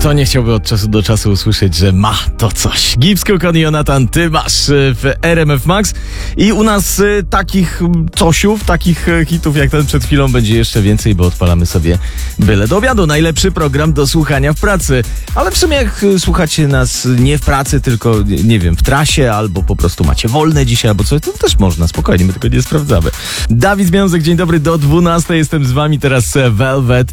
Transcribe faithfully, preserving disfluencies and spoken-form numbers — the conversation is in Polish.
Kto nie chciałby od czasu do czasu usłyszeć, że ma to coś. Gibbs, Cook, Jonathan, ty masz w R M F Max i u nas y, takich cosiów, takich y, hitów jak ten przed chwilą będzie jeszcze więcej, bo odpalamy sobie byle do obiadu. Najlepszy program do słuchania w pracy. Ale w sumie jak y, słuchacie nas nie w pracy, tylko nie wiem, w trasie, albo po prostu macie wolne dzisiaj, albo coś, to też można, spokojnie, my tylko nie sprawdzamy. Dawid Związek, dzień dobry, do dwunastej jestem z wami teraz Velvet.